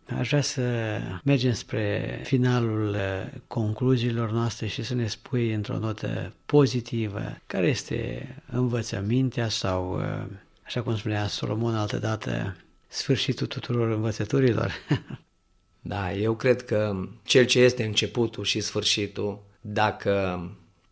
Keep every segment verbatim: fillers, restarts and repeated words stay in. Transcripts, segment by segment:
Aș vrea să mergem spre finalul concluziilor noastre și să ne spui într-o notă pozitivă care este învățămintea sau, așa cum spunea Solomon altădată, sfârșitul tuturor învățăturilor. Da, eu cred că cel ce este începutul și sfârșitul, dacă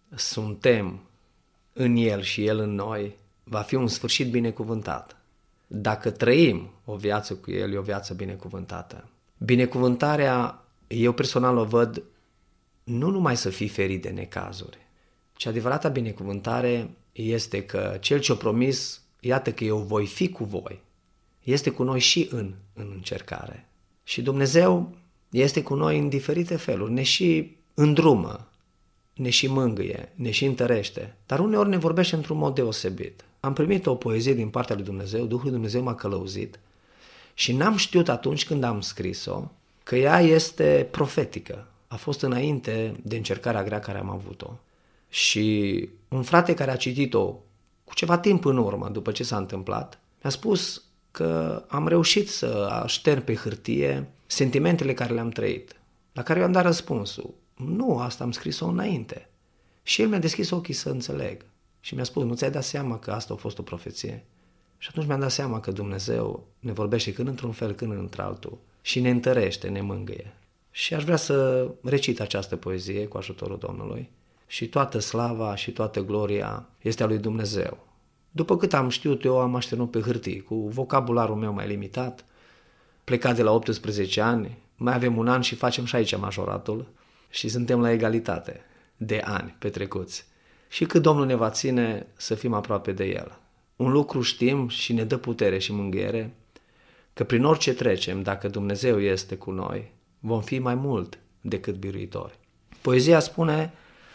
suntem în El și El în noi, va fi un sfârșit binecuvântat. Dacă trăim o viață cu El, e o viață binecuvântată. Binecuvântarea, eu personal o văd nu numai să fii ferit de necazuri, ci adevărata binecuvântare este că Cel ce-o promis, iată că eu voi fi cu voi, este cu noi și în, în încercare. Și Dumnezeu este cu noi în diferite feluri, ne și îndrumă, ne și mângâie, ne și întărește, dar uneori ne vorbește într-un mod deosebit. Am primit o poezie din partea lui Dumnezeu, Duhul lui Dumnezeu m-a călăuzit și n-am știut atunci când am scris-o că ea este profetică. A fost înainte de încercarea grea care am avut-o. Și un frate care a citit-o cu ceva timp în urmă, după ce s-a întâmplat, mi-a spus că am reușit să așterg pe hârtie sentimentele care le-am trăit, la care eu am dat răspunsul. Nu, asta am scris-o înainte. Și el mi-a deschis ochii să înțeleg. Și mi-a spus, nu ți-ai dat seama că asta a fost o profeție? Și atunci mi-am dat seama că Dumnezeu ne vorbește când într-un fel, când într-altul și ne întărește, ne mângâie. Și aș vrea să recit această poezie cu ajutorul Domnului și toată slava și toată gloria este a lui Dumnezeu. După cât am știut eu, am așternut pe hârtii, cu vocabularul meu mai limitat, plecat de la optsprezece ani, mai avem un an și facem și aici majoratul și suntem la egalitate de ani petrecuți. Și cât Domnul ne va ține să fim aproape de El. Un lucru știm și ne dă putere și mângâiere, că prin orice trecem, dacă Dumnezeu este cu noi, vom fi mai mult decât biruitori. Poezia spune,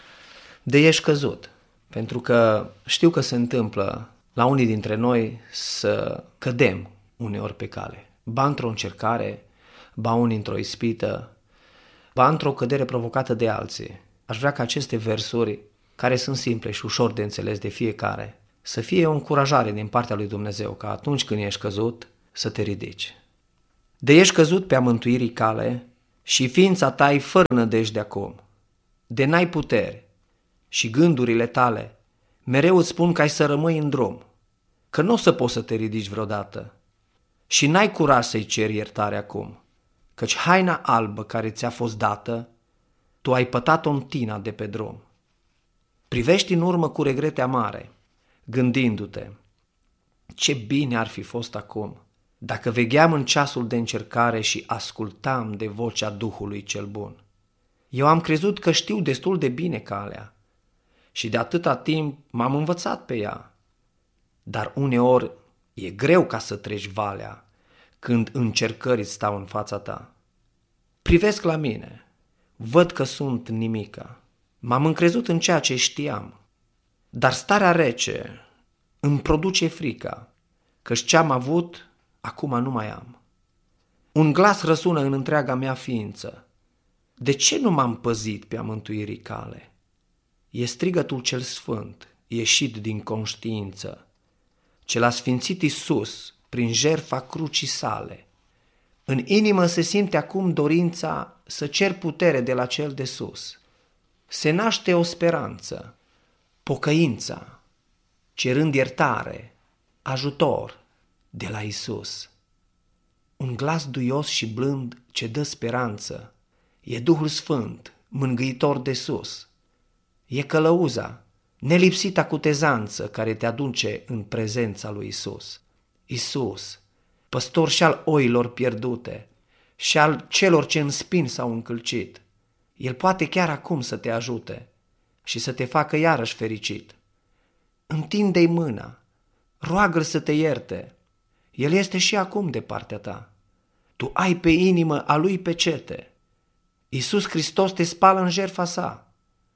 de ești căzut, pentru că știu că se întâmplă la unii dintre noi să cădem uneori pe cale. Ba într-o încercare, ba unii într-o ispită, ba într-o cădere provocată de alții. Aș vrea ca aceste versuri, care sunt simple și ușor de înțeles de fiecare, să fie o încurajare din partea lui Dumnezeu, ca atunci când ești căzut, să te ridici. De ești căzut pe a mântuirii cale și ființa ta-i fără nădejde acum, de n-ai putere și gândurile tale mereu îți spun că ai să rămâi în drum, că nu o să poți să te ridici vreodată și n-ai curaj să-i ceri iertare acum, căci haina albă care ți-a fost dată, tu ai pătat-o în tina de pe drum. Privești în urmă cu regrete amare, gândindu-te, ce bine ar fi fost acum dacă vegheam în ceasul de încercare și ascultam de vocea Duhului cel bun. Eu am crezut că știu destul de bine calea și de atâta timp m-am învățat pe ea, dar uneori e greu ca să treci valea când încercări stau în fața ta. Privesc la mine, văd că sunt nimica, m-am încrezut în ceea ce știam, dar starea rece îmi produce frica, căci ce-am avut, acum nu mai am. Un glas răsună în întreaga mea ființă. De ce nu m-am păzit pe a mântuirii cale? E strigătul cel sfânt, ieșit din conștiință, ce l-a sfințit Iisus prin jertfa crucii sale. În inimă se simte acum dorința să cer putere de la cel de sus. Se naște o speranță, pocăința, cerând iertare, ajutor de la Iisus. Un glas duios și blând ce dă speranță, e Duhul Sfânt, mângâitor de sus. E călăuza, nelipsita cutezanță care te aduce în prezența lui Iisus. Iisus, păstor și al oilor pierdute și al celor ce în spin s-au încălcit, El poate chiar acum să te ajute și să te facă iarăși fericit. Întinde-i mâna, roagă-L să te ierte, El este și acum de partea ta. Tu ai pe inimă a Lui pecete, Iisus Hristos te spală în jertfa sa.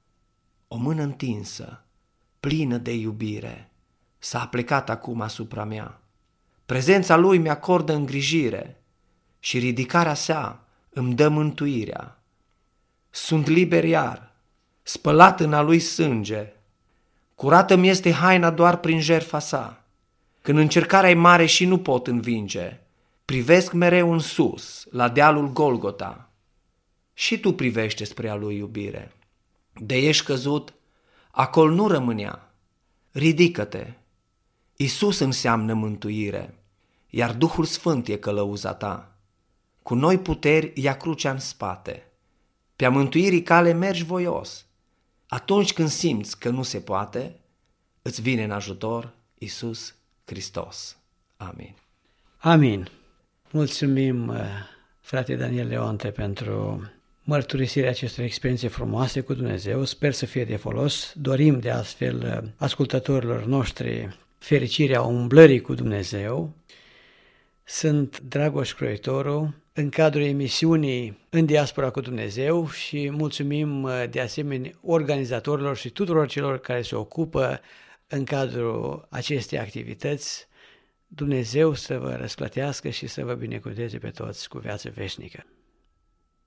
O mână întinsă, plină de iubire, s-a plecat acum asupra mea. Prezența Lui mi-acordă îngrijire și ridicarea sa îmi dă mântuirea. Sunt liber iar, spălat în a Lui sânge, curată-mi este haina doar prin jertfa sa. Când încercarea e mare și nu pot învinge, privesc mereu în sus, la dealul Golgota. Și tu privește spre a lui iubire. De ești căzut, acolo nu rămânea. Ridică-te. Iisus înseamnă mântuire, iar Duhul Sfânt e călăuza ta. Cu noi puteri ia crucea în spate. Pe-a mântuirii cale mergi voios. Atunci când simți că nu se poate, îți vine în ajutor Iisus Hristos. Amin. Amin. Mulțumim, frate Daniel Leonte, pentru mărturisirea acestor experiențe frumoase cu Dumnezeu. Sper să fie de folos. Dorim de astfel ascultătorilor noștri fericirea umblării cu Dumnezeu. Sunt Dragoș Croitoru, în cadrul emisiunii În Diaspora cu Dumnezeu, și mulțumim de asemenea organizatorilor și tuturor celor care se ocupă în cadrul acestei activități. Dumnezeu să vă răsplătească și să vă binecuvânteze pe toți cu viață veșnică.